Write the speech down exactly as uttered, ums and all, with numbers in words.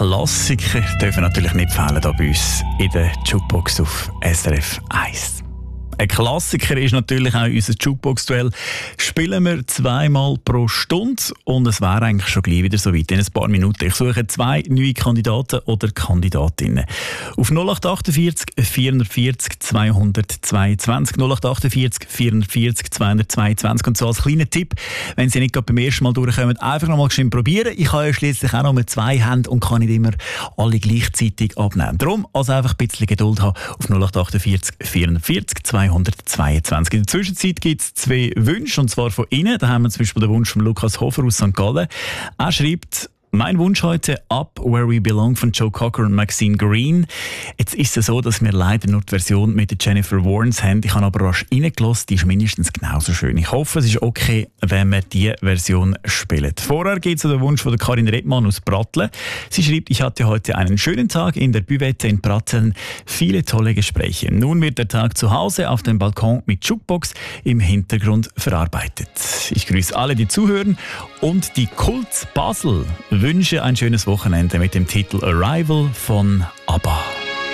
Klassiker dürfen natürlich nicht fehlen hier bei uns in der Jukebox auf S R F eins. Ein Klassiker ist natürlich auch unser Jukebox-Duell. Spielen wir zweimal pro Stunde und es wäre eigentlich schon gleich wieder so weit. In ein paar Minuten. Ich suche zwei neue Kandidaten oder Kandidatinnen. Auf null acht achtundvierzig vierundvierzig zweihundertzweiundzwanzig null acht achtundvierzig vierundvierzig zweihundertzweiundzwanzig. Und so als kleiner Tipp, wenn Sie nicht gerade beim ersten Mal durchkommen, einfach noch mal schön probieren. Ich habe ja schliesslich auch noch mit zwei Händen und kann nicht immer alle gleichzeitig abnehmen. Darum also einfach ein bisschen Geduld haben auf null acht achtundvierzig vierundvierzig zweihundertzweiundzwanzig. In der Zwischenzeit gibt es zwei Wünsche, und zwar von Ihnen. Da haben wir zum Beispiel den Wunsch von Lukas Hofer aus Sankt Gallen. Er schreibt: Mein Wunsch heute Up Where We Belong von Joe Cocker und Maxine Green. Jetzt ist es so, dass wir leider nur die Version mit der Jennifer Warnes haben. Ich habe aber rasch reingelassen, die ist mindestens genauso schön. Ich hoffe, es ist okay, wenn wir diese Version spielen. Vorher geht es um den Wunsch von der Karin Redmann aus Pratteln. Sie schreibt: Ich hatte heute einen schönen Tag in der Büvette in Pratteln. Viele tolle Gespräche. Nun wird der Tag zu Hause auf dem Balkon mit Jukebox im Hintergrund verarbeitet. Ich grüße alle, die zuhören, und die Kult Basel wünsche ein schönes Wochenende mit dem Titel Arrival von ABBA.